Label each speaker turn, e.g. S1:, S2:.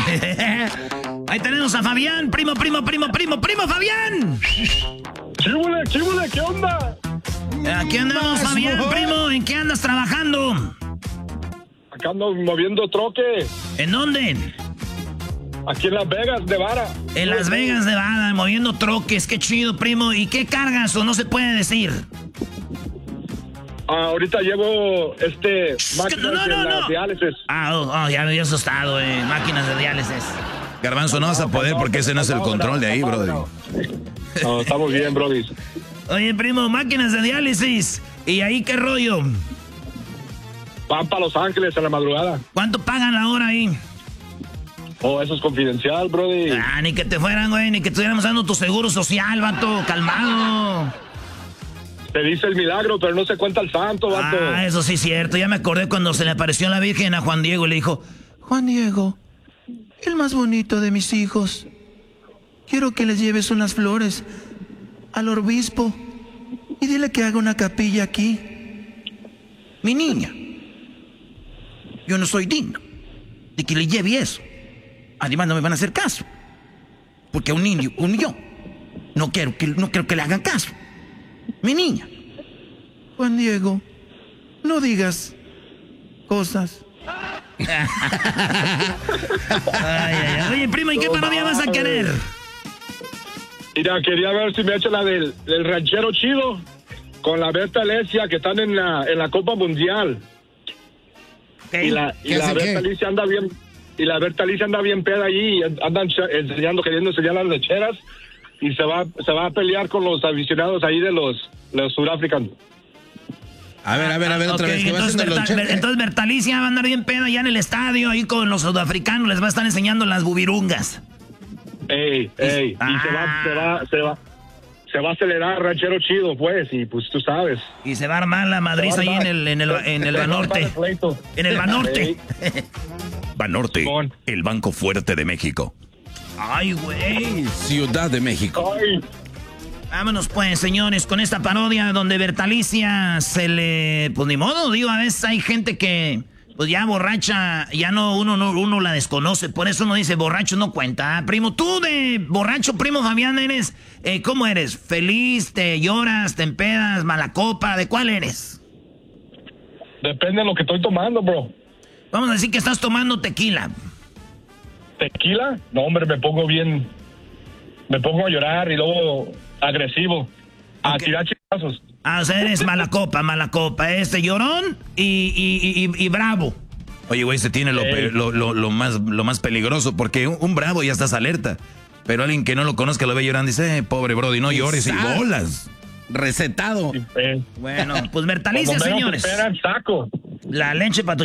S1: Ahí tenemos a Fabián, primo Fabián.
S2: ¡Chíbule! ¿Qué onda?
S1: Aquí andamos, Fabián, primo. ¿En qué andas trabajando?
S2: Acá ando moviendo troque.
S1: ¿En dónde?
S2: Aquí en Las Vegas, Nevada.
S1: En Las Vegas, Nevada, moviendo troques. Qué chido, primo. ¿Y qué cargas o no se puede decir?
S2: Ahorita llevo máquinas de diálisis.
S1: Ya me había asustado, máquinas de diálisis.
S3: Garbanzo, no vas a poder porque ese no es el control de ahí, brother.
S2: No, estamos bien, brody.
S1: Oye, primo, máquinas de diálisis. ¿Y ahí qué rollo?
S2: Van para Los Ángeles a la madrugada.
S1: ¿Cuánto pagan la hora ahí?
S2: Oh, eso es confidencial, brody.
S1: Ni que te fueran, güey, ni que estuviéramos dando tu seguro social, vato, calmado.
S2: Te dice el milagro, pero no se cuenta el santo, vato.
S1: Eso sí es cierto. Ya me acordé cuando se le apareció la Virgen a Juan Diego y le dijo: Juan Diego, el más bonito de mis hijos, quiero que les lleves unas flores al obispo y dile que haga una capilla aquí. Mi niña, yo no soy digno de que le lleve eso. Además no me van a hacer caso, porque a un niño como yo no quiero que le hagan caso. Mi niña. Juan Diego, no digas cosas. Oye, primo, ¿y qué parodia vas a querer?
S2: Mira, quería ver si me echa la del ranchero chido con la Berta Alicia, que están en la Copa Mundial.
S1: Okay.
S2: Y la Berta Alicia anda bien. Y la Berta Alicia anda bien peda allí, andan queriendo enseñar las lecheras, y se va a pelear con los aficionados ahí de los surafricanos.
S3: A ver, otra vez.
S1: Entonces Berta Alicia va a andar bien peda allá en el estadio, ahí con los sudafricanos, les va a estar enseñando las bubirungas.
S2: Y se va a acelerar ranchero chido, pues, y pues tú sabes.
S1: Y se va a armar la madriz ahí en el Banorte. En el Banorte.
S3: Banorte, el banco fuerte de México.
S1: Ay, güey.
S3: Ciudad de México.
S2: Ay.
S1: Vámonos pues, señores, con esta parodia donde Berta Alicia se le... Pues ni modo, digo, a veces hay gente que... Pues ya borracha, ya uno la desconoce. Por eso uno dice, borracho no cuenta. Primo, tú de borracho, primo Fabián, eres... ¿Cómo eres? ¿Feliz? ¿Te lloras? ¿Te empedas? ¿Mala copa? ¿De cuál eres?
S2: Depende de lo que estoy tomando, bro.
S1: Vamos a decir que estás tomando tequila.
S2: ¿Tequila? No, hombre, me pongo a llorar y luego agresivo. A tirar chingazos.
S1: O sea, eres mala copa. Llorón y bravo.
S3: Oye, güey, tiene lo más peligroso, porque un bravo ya estás alerta. Pero alguien que no lo conozca lo ve llorando y dice, pobre brody, no llores y bolas. Recetado.
S1: Bueno, pues Berta Alicia, señores.
S2: Saco.
S1: La leche para tu